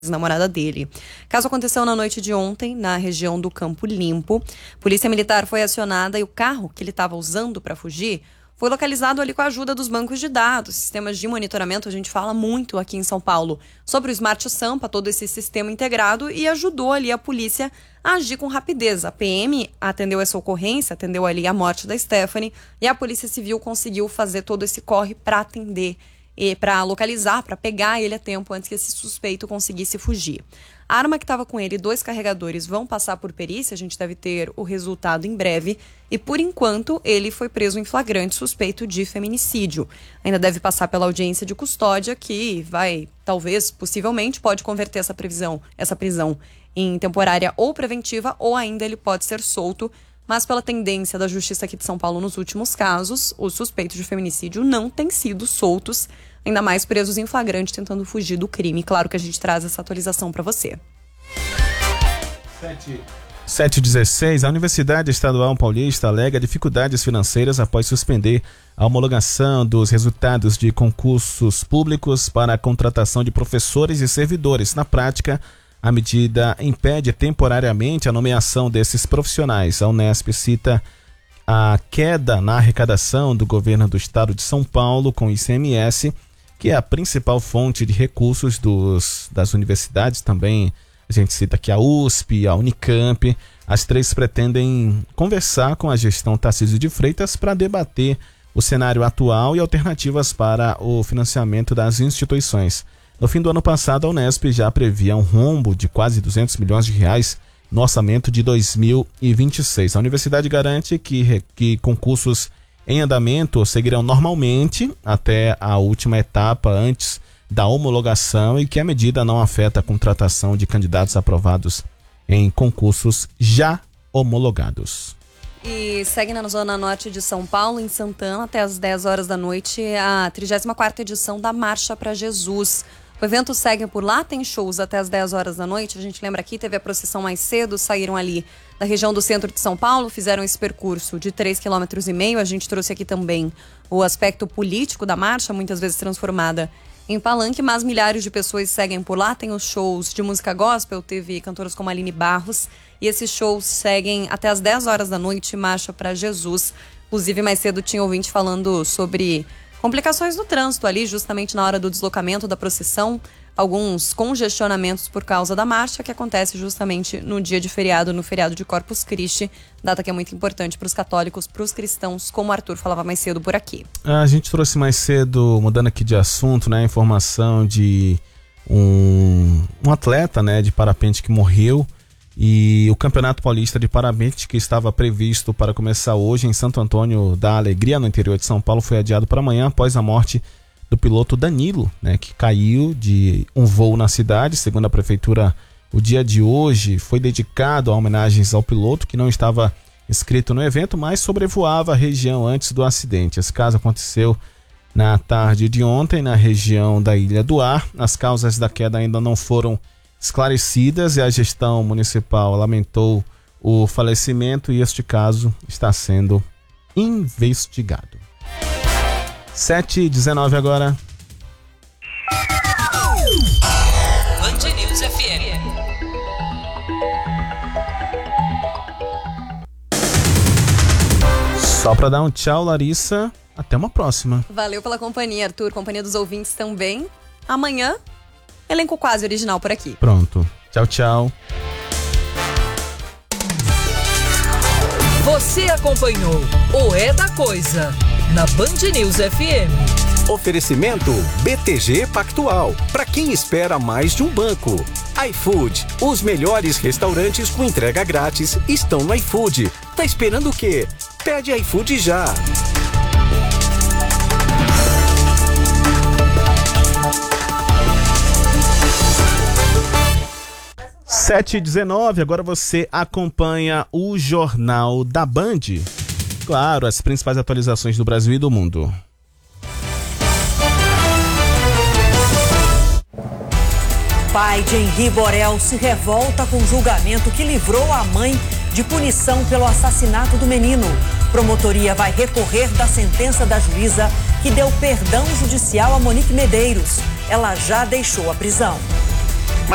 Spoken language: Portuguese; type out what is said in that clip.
namorada dele. O caso aconteceu na noite de ontem, na região do Campo Limpo. Polícia Militar foi acionada e o carro que ele estava usando para fugir foi localizado ali com a ajuda dos bancos de dados, sistemas de monitoramento. A gente fala muito aqui em São Paulo sobre o Smart Sampa, todo esse sistema integrado, e ajudou ali a polícia a agir com rapidez. A PM atendeu essa ocorrência, atendeu ali a morte da Stephanie, e a Polícia Civil conseguiu fazer todo esse corre para atender, para localizar, para pegar ele a tempo antes que esse suspeito conseguisse fugir. A arma que estava com ele e 2 carregadores vão passar por perícia, a gente deve ter o resultado em breve, e por enquanto ele foi preso em flagrante suspeito de feminicídio. Ainda deve passar pela audiência de custódia, que vai, talvez, possivelmente, pode converter essa prisão em temporária ou preventiva, ou ainda ele pode ser solto. Mas pela tendência da Justiça aqui de São Paulo nos últimos casos, os suspeitos de feminicídio não têm sido soltos, ainda mais presos em flagrante tentando fugir do crime. Claro que a gente traz essa atualização para você. 7h16, a Universidade Estadual Paulista alega dificuldades financeiras após suspender a homologação dos resultados de concursos públicos para a contratação de professores e servidores. Na prática, a medida impede temporariamente a nomeação desses profissionais. A Unesp cita a queda na arrecadação do governo do estado de São Paulo com o ICMS, que é a principal fonte de recursos das universidades. Também a gente cita aqui a USP, a Unicamp. As 3 pretendem conversar com a gestão Tarcísio de Freitas para debater o cenário atual e alternativas para o financiamento das instituições. No fim do ano passado, a Unesp já previa um rombo de quase R$200 milhões no orçamento de 2026. A universidade garante que concursos em andamento seguirão normalmente até a última etapa antes da homologação e que a medida não afeta a contratação de candidatos aprovados em concursos já homologados. E segue na Zona Norte de São Paulo, em Santana, até às 10 horas da noite, a 34ª edição da Marcha para Jesus. O evento segue por lá, tem shows até as 10 horas da noite. A gente lembra aqui, teve a procissão mais cedo, saíram ali da região do centro de São Paulo, fizeram esse percurso de 3,5 km. A gente trouxe aqui também o aspecto político da marcha, muitas vezes transformada em palanque, mas milhares de pessoas seguem por lá. Tem os shows de música gospel, teve cantoras como Aline Barros, e esses shows seguem até as 10 horas da noite, Marcha para Jesus. Inclusive, mais cedo tinha ouvinte falando sobre complicações no trânsito ali, justamente na hora do deslocamento da procissão, alguns congestionamentos por causa da marcha, que acontece justamente no dia de feriado, no feriado de Corpus Christi, data que é muito importante para os católicos, para os cristãos, como o Arthur falava mais cedo por aqui. A gente trouxe mais cedo, mudando aqui de assunto, né, a informação de um atleta, né, de parapente que morreu. E o Campeonato Paulista de Parapente, que estava previsto para começar hoje em Santo Antônio da Alegria, no interior de São Paulo, foi adiado para amanhã após a morte do piloto Danilo, né, que caiu de um voo na cidade. Segundo a prefeitura, o dia de hoje foi dedicado a homenagens ao piloto, que não estava inscrito no evento, mas sobrevoava a região antes do acidente. Esse caso aconteceu na tarde de ontem, na região da Ilha do Ar. As causas da queda ainda não foram esclarecidas e a gestão municipal lamentou o falecimento e este caso está sendo investigado. 7h19 agora. Band News FM. Só para dar um tchau, Larissa. Até uma próxima. Valeu pela companhia, Arthur. Companhia dos ouvintes também. Amanhã, elenco quase original por aqui. Pronto. Tchau, tchau. Você acompanhou o É da Coisa na Band News FM. Oferecimento BTG Pactual. Para quem espera mais de um banco. iFood. Os melhores restaurantes com entrega grátis estão no iFood. Tá esperando o quê? Pede iFood já. 7h19, agora você acompanha o Jornal da Band. Claro, as principais atualizações do Brasil e do mundo. Pai de Henri Borel se revolta com o julgamento que livrou a mãe de punição pelo assassinato do menino. Promotoria vai recorrer da sentença da juíza que deu perdão judicial a Monique Medeiros. Ela já deixou a prisão.